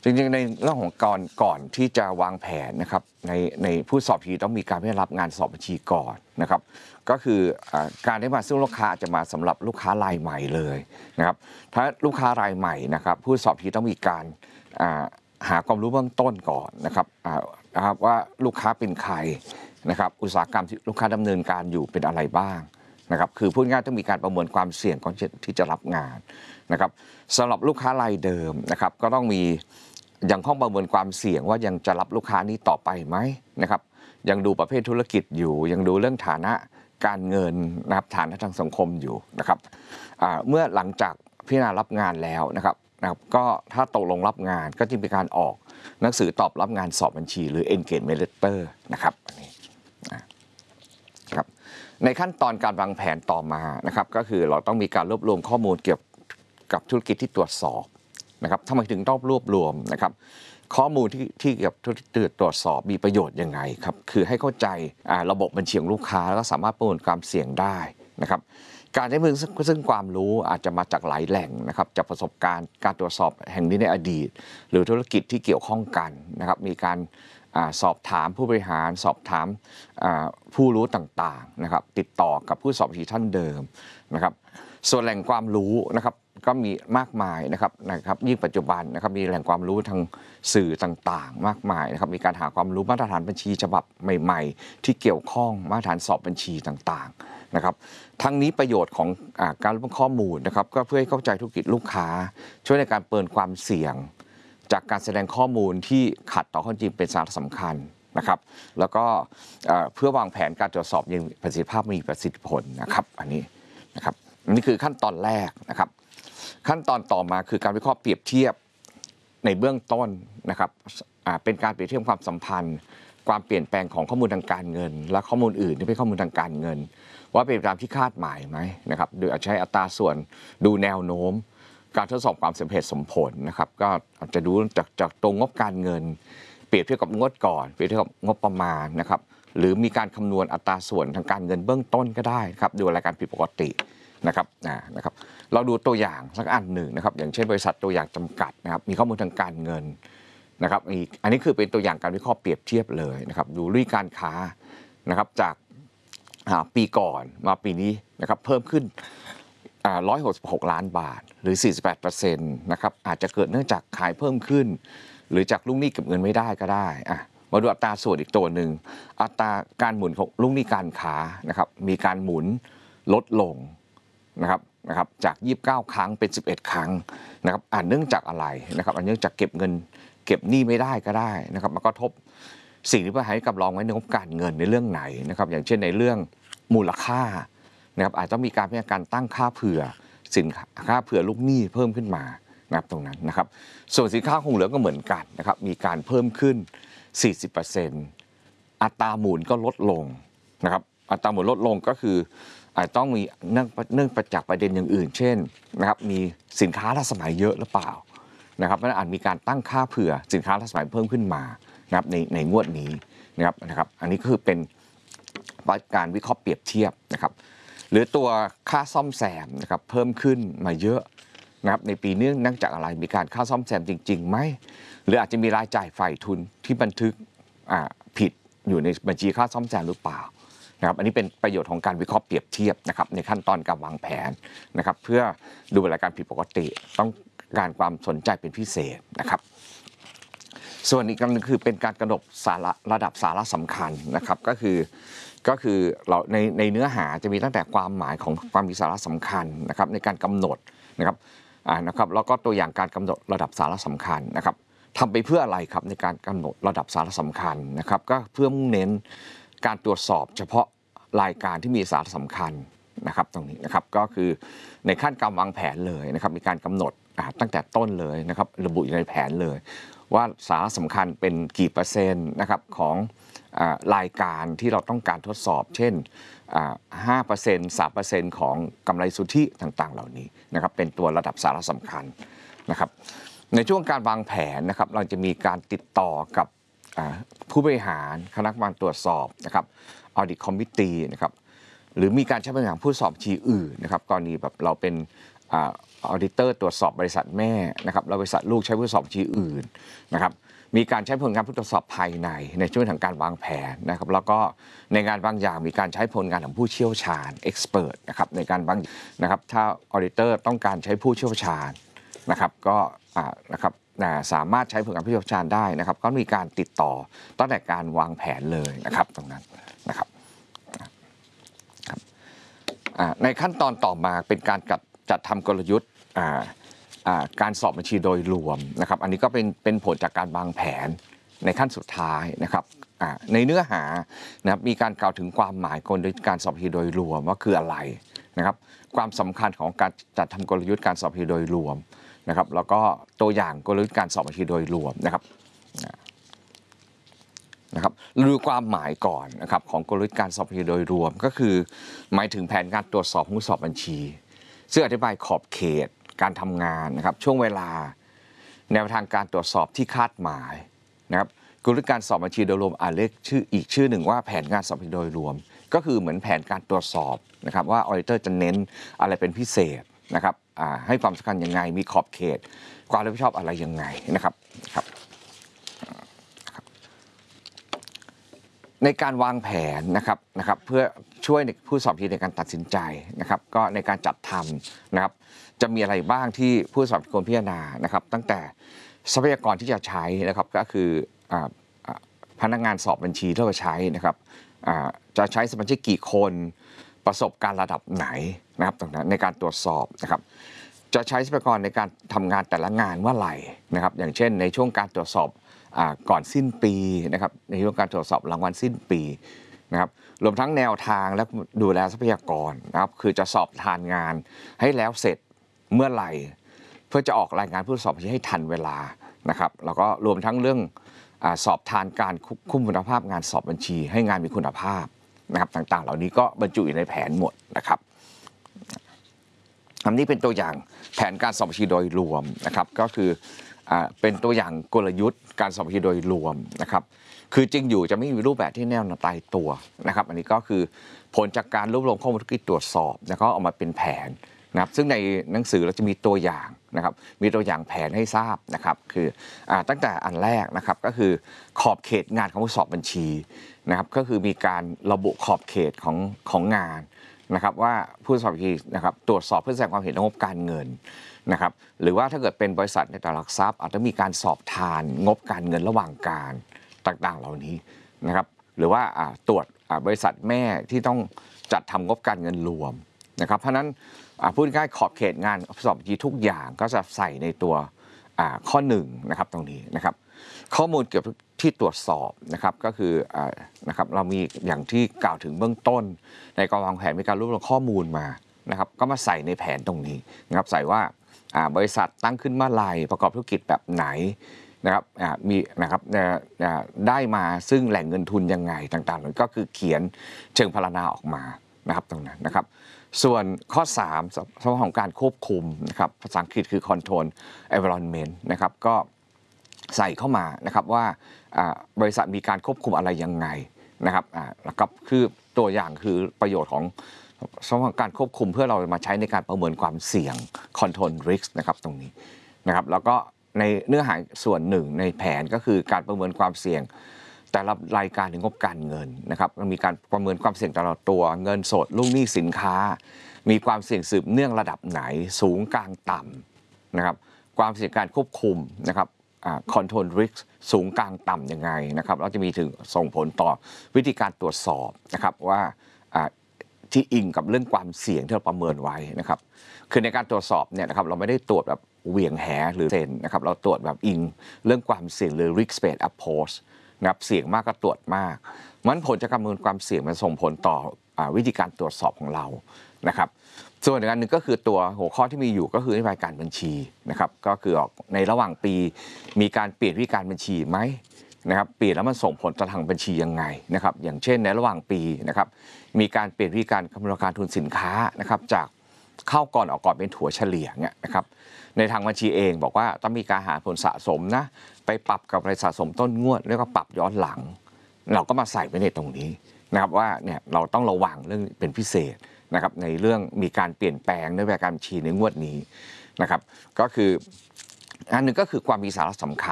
จริงๆในเรื่องของก่อนที่จะวางแผนนะครับในผู้สอบบัญชีต้องมีการได้รับงานสอบบัญชีก่อนนะครับก็คือการได้มาซึ่งลูกค้าอาจจะมาสำหรับลูกค้ารายใหม่เลยนะครับถ้าลูกค้ารายใหม่นะครับผู้สอบบัญชีต้องมีการหาความรู้เบื้องต้นก่อนนะครับว่าลูกค้าเป็นใครนะครับอุตสาหกรรมที่ลูกค้าดำเนินการอยู่เป็นอะไรบ้างนะครับคือพูดง่ายต้องมีการประเมินความเสี่ยงก่อนที่จะรับงานนะครับสำหรับลูกค้ารายเดิมนะครับก็ต้องมียังต้องประเมินความเสี่ยงว่ายังจะรับลูกค้านี้ต่อไปไหมนะครับยังดูประเภทธุรกิจอยู่ยังดูเรื่องฐานะการเงินนะครับฐานะทางสังคมอยู่นะครับเมื่อหลังจากพิจารณารับงานแล้วนะครับก็ถ้าตกลงรับงานก็จึงเป็นการออกหนังสือตอบรับงานสอบบัญชีหรือ engagement letter นะครับอันนี้ครับในขั้นตอนการวางแผนต่อมานะครับก็คือเราต้องมีการรวบรวมข้อมูลเกี่ยวกับธุรกิจที่ตรวจสอบนะครับทำไมถึงต้องรวบรวมนะครับข้อมูลที่เกี่ยวกับธุรกิจตรวจสอบมีประโยชน์ยังไงครับคือให้เข้าใจระบบบัญชีของลูกค้าแล้วก็สามารถประเมินความเสี่ยงได้นะครับการใช้มือซึ่งความรู้อาจจะมาจากหลายแหล่งนะครับจากประสบการณ์การตรวจสอบแห่งนี้ในอดีตหรือธุรกิจที่เกี่ยวข้องกันนะครับมีการสอบถามผู้บริหารสอบถามผู้รู้ต่างๆนะครับติดต่อกับผู้สอบบัญชีท่านเดิมนะครับส่วนแหล่งความรู้นะครับก็มีมากมายนะครับยิ่งปัจจุบันนะครับมีแหล่งความรู้ทางสื่อต่างๆมากมายนะครับมีการหาความรู้มาตรฐานบัญชีฉบับใหม่ๆที่เกี่ยวข้องมาตรฐานสอบบัญชีต่างๆนะครับทั้งนี้ประโยชน์ของการรวบรวมข้อมูลนะครับก็เพื่อให้เข้าใจธุรกิจลูกค้าช่วยในการประเมินความเสี่ยงจากการแสดงข้อมูลที่ขัดต่อข้อจริงเป็นสาระสำคัญนะครับแล้วก็เพื่อวางแผนการตรวจสอบอย่างประสิทธิภาพมีประสิทธิผลนะครับอันนี้นะครับนี่คือขั้นตอนแรกนะครับขั้นตอนต่อมาคือการวิเคราะห์เปรียบเทียบในเบื้องต้นนะครับเป็นการเปรียบเทียบความสัมพันธ์ความเปลี่ยนแปลงของข้อมูลทางการเงินและข้อมูลอื่นที่เป็นข้อมูลทางการเงินว่าเป็นตามที่คาดหมายไหมนะครับโดยอาจใช้อัตราส่วนดูแนวโน้มการทดสอบความสมเหตุสมผลนะครับก็อาจจะดูจากตรงงบการเงินเปรียบเทียบกับงวดก่อนเปรียบเทียบกับงบประมาณนะครับหรือมีการคำนวณอัตราส่วนทางการเงินเบื้องต้นก็ได้ครับดูรายการผิดปกตินะครับเราดูตัวอย่างสักอันหนึ่งนะครับอย่างเช่นบริษัทตัวอย่างจำกัดนะครับมีข้อมูลทางการเงินนะครับอันนี้คือเป็นตัวอย่างการวิเคราะห์เปรียบเทียบเลยนะครับดูรุ่ยการค้านะครับจากปีก่อนมาปีนี้นะครับเพิ่มขึ้น166 ล้านบาทหรือ 48% นะครับอาจจะเกิดเนื่องจากขายเพิ่มขึ้นหรือจากลูกหนี้เก็บเงินไม่ได้ก็ได้มาดูอัตราส่วนอีกตัวหนึ่งอัตราการหมุนของลูกหนี้การค้านะครับมีการหมุนลดลงนะครับจาก29 ครั้งเป็น11 ครั้งนะครับเนื่องจากอะไรนะครับเนื่องจากเก็บเงินเก็บหนี้ไม่ได้ก็ได้นะครับมันก็ทบสิ่งที่ให้กับรองไว้ในงบการเงินในเรื่องไหนนะครับอย่างเช่นในเรื่องมูลค่านะครับอาจจะมีการพิจารณาตั้งค่าเผื่อสินค้าเผื่อลูกหนี้เพิ่มขึ้นมานะครับตรงนั้นนะครับส่วนสินค้าคงเหลือก็เหมือนกันนะครับมีการเพิ่มขึ้น 40% อัตราหมุนก็ลดลงนะครับอัตราหมุนลดลงก็คืออาจต้องมีเนื่องจากประเด็นอย่างอื่นเช่นนะครับมีสินค้าล้าสมัยเยอะหรือเปล่านะครับมันอาจมีการตั้งค่าเผื่อสินค้าล้าสมัยเพิ่มขึ้นมานะครับในงวดนี้นะครับอันนี้คือเป็นการวิเคราะห์เปรียบเทียบนะครับหรือตัวค่าซ่อมแซมนะครับเพิ่มขึ้นมาเยอะนะครับในปีนี้เนื่องจากอะไรมีการค่าซ่อมแซมจริงๆไหมหรืออาจจะมีรายจ่ายฝ่ายทุนที่บันทึกผิดอยู่ในบัญชีค่าซ่อมแซมหรือเปล่านะครับอันนี้เป็นประโยชน์ของการวิเคราะห์เปรียบเทียบนะครับในขั้นตอนการวางแผนนะครับเพื่อดูรายการผิดปกติต้องการความสนใจเป็นพิเศษนะครับส่วนอีกอันนึงคือเป็นการกำหนดระดับสาระสำคัญนะครับก็คือเราในเนื้อหาจะมีตั้งแต่ความหมายของความมีสาระสำคัญนะครับในการกำหนดนะครับแล้วก็ตัวอย่างการกำหนดระดับสาระสำคัญนะครับทำไปเพื่ออะไรครับในการกำหนดระดับสาระสำคัญนะครับก็เพื่อมุ่งเน้นการตรวจสอบเฉพาะรายการที่มีสาระสำคัญนะครับตรงนี้นะครับก็คือในขั้นการวางแผนเลยนะครับมีการกำหนดตั้งแต่ต้นเลยนะครับระบุอยู่ในแผนเลยว่าสาระสำคัญเป็นกี่เปอร์เซ็นต์นะครับของรายการที่เราต้องการทดสอบเช่น5% 3% ของกำไรสุทธิต่างๆเหล่านี้นะครับเป็นตัวระดับสาระสำคัญนะครับในช่วงการวางแผนนะครับเราจะมีการติดต่อกับผู้บริหารคณะกรรมการตรวจสอบนะครับ Audit Committee นะครับหรือมีการใช้บริหารผู้สอบบัญชีอื่นนะครับกรณีแบบเราเป็นออดิเตอร์ตรวจสอบบริษัทแม่นะครับแล้วบริษัทลูกใช้ผู้สอบบัญชีอื่นนะครับมีการใช้ผลงานผู้ตรวจสอบภายในช่วงของการวางแผนนะครับแล้วก็ในงานบางอย่างมีการใช้ผลงานของผู้เชี่ยวชาญเอ็กซ์เพรสนะครับในการบางนะครับถ้าออดิเตอร์ต้องการใช้ผู้เชี่ยวชาญนะครับก็นะครับสามารถใช้ผลงานผู้เชี่ยวชาญได้นะครับก็มีการติดต่อตั้งแต่การวางแผนเลยนะครับตรงนั้นนะครับในขั้นตอนต่อมาเป็นการจัดทำกลยุทธ์การสอบบัญชีโดยรวมนะครับอันนี้ก็เป็นผลจากการวางแผนในขั้นสุดท้ายนะครับในเนื้อหานะครับมีการกล่าวถึงความหมายกลยุทธ์การสอบบัญชีโดยรวมว่าคืออะไรนะครับความสำคัญของการจัดทำกลยุทธ์การสอบบัญชีโดยรวมนะครับแล้วก็ตัวอย่างกลยุทธ์การสอบบัญชีโดยรวมนะครับดูความหมายก่อนนะครับของกลยุทธ์การสอบบัญชีโดยรวมก็คือหมายถึงแผนการตรวจสอบผู้สอบบัญชีซึ่งอธิบายขอบเขตการทำงานนะครับช่วงเวลาแนวทางการตรวจสอบที่คาดหมายนะครับกลยุทธ์การสอบบัญชีโดยรวมเรียกชื่ออีกชื่อหนึ่งว่าแผนการสอบบัญชีโดยรวมก็คือเหมือนแผนการตรวจสอบนะครับว่าออดิเตอร์จะเน้นอะไรเป็นพิเศษนะครับให้ความสำคัญยังไงมีขอบเขตความรับผิดชอบอะไรยังไงนะครับในการวางแผนนะครับเพื่อช่วยผู้สอบบัญชีในการตัดสินใจนะครับก็ในการจัดทำนะครับจะมีอะไรบ้างที่ผู้สอบควรพิจารณานะครับตั้งแต่ทรัพยากรที่จะใช้นะครับก็คือพนักงานสอบบัญชีที่เราใช้นะครับจะใช้สมาชิกกี่คนประสบการณ์ระดับไหนนะครับตรงนั้นในการตรวจสอบนะครับจะใช้ทรัพยากรในการทำงานแต่ละงานเมื่อไหร่นะครับอย่างเช่นในช่วงการตรวจสอบก่อนสิ้นปีนะครับในช่วงการตรวจสอบรางวัลสิ้นปีนะครับรวมทั้งแนวทางและดูแลทรัพยากรนะครับคือจะสอบทานงานให้แล้วเสร็จเมื่อไหร่เพื่อจะออกรายงานผู้สอบบัญชีให้ทันเวลานะครับแล้วก็รวมทั้งเรื่องสอบทานการคุมคุณภาพงานสอบบัญชีให้งานมีคุณภาพนะครับต่างๆเหล่านี้ก็บรรจุอยู่ในแผนหมดนะครับอันนี้เป็นตัวอย่างแผนการสอบบัญชีโดยรวมนะครับก็คือเป็นตัวอย่างกลยุทธ์การสอบบัญชีโดยรวมนะครับคือจริงอยู่จะไม่มีรูปแบบที่แน่นอนตายตัวนะครับอันนี้ก็คือผลจากการรวบรวมข้อมูลที่ตรวจสอบแล้วก็เอามาเป็นแผนนะครับซึ่งในหนังสือเราจะมีตัวอย่างนะครับมีตัวอย่างแผนให้ทราบนะครับคือตั้งแต่อันแรกนะครับก็คือขอบเขตงานของผู้สอบบัญชีนะครับก็คือมีการระบุขอบเขตของงานนะครับว่าผู้สอบบัญชีนะครับตรวจสอบเพื่อแสดงความเห็นงบการเงินนะครับหรือว่าถ้าเกิดเป็นบริษัทในตลาดหลักทรัพย์อาจจะมีการสอบทานงบการเงินระหว่างการต่างๆเหล่านี้นะครับหรือว่าตรวจบริษัทแม่ที่ต้องจัดทำงบการเงินรวมนะครับเพราะนั้นพูดง่ายๆขอบเขตงานสอบบัญชีทุกอย่างก็จะใส่ในตัวข้อ1นะครับตรงนี้นะครับข้อมูลเกี่ยวกับที่ตรวจสอบนะครับก็คือนะครับเรามีอย่างที่กล่าวถึงเบื้องต้นในการวางแผนมีการรวบรวมข้อมูลมานะครับก็มาใส่ในแผนตรงนี้นะครับใส่ว่าบริษัทตั้งขึ้นเมื่อไหร่ประกอบธุรกิจแบบไหนนะครับมีนะครับได้มาซึ่งแหล่งเงินทุนยังไงต่างๆก็คือเขียนเชิงพรรณนาออกมานะครับตรงนั้นนะครับส่วนข้อ3สำหรับของการควบคุมนะครับภาษาอังกฤษคือ control environment นะครับก็ใส่เข้ามานะครับว่าบริษัทมีการควบคุมอะไรยังไงนะครับแล้วก็คือตัวอย่างคือประโยชน์ของสำหรับการควบคุมเพื่อเรามาใช้ในการประเมินความเสี่ยง control risk นะครับตรงนี้นะครับแล้วก็ในเนื้อหาส่วนหนึ่งในแผนก็คือการประเมินความเสี่ยงแต่ละรายการถึงงบการเงินนะครับมีการประเมินความเสี่ยงแต่ละตัวเงินสดลูกหนี้สินค้ามีความเสี่ยงสืบเนื่องระดับไหนสูงกลางต่ำนะครับความเสี่ยงการควบคุมนะครับcontrol risk สูงกลางต่ำยังไงนะครับเราจะมีถึงส่งผลต่อวิธีการตรวจสอบนะครับว่าที่อิงกับเรื่องความเสี่ยงที่เราประเมินไว้นะครับคือในการตรวจสอบเนี่ยนะครับเราไม่ได้ตรวจแบบเหวี่ยงแหหรือเซนนะครับเราตรวจแบบอิงเรื่องความเสี่ยงหรือ risk based approach นะครับเสี่ยงมากก็ตรวจมากมันผลจากการประเมินความเสี่ยงมันส่งผลต่อวิธีการตรวจสอบของเรานะครับส่วนอีกอันหนึ่งก็คือตัวหัวข้อที่มีอยู่ก็คือนโยบายการบัญชีนะครับก็คือในระหว่างปีมีการเปลี่ยนวิธีการบัญชีไหมนะครับเปลี่ยนแล้วมันส่งผลต่อทางบัญชียังไงนะครับอย่างเช่นในระหว่างปีนะครับมีการเปลี่ยนวิธีการคำนวณราคาทุนสินค้านะครับจากเข้าก่อนออกก่อนเป็นถัวเฉลี่ยเนี่ยนะครับในทางบัญชีเองบอกว่าต้องมีการหาผลสะสมนะไปปรับกับรายสะสมต้นงวดแล้วก็ปรับย้อนหลังเราก็มาใส่ไว้ในตรงนี้นะครับว่าเนี่ยเราต้องระวังเรื่องเป็นพิเศษนะครับในเรื่องมีการเปลี่ยนแปลงนโยบายการบัญชีในงวดนี้นะครับก็คืออันหนึ่งก็คือความมีสาระสำคัญ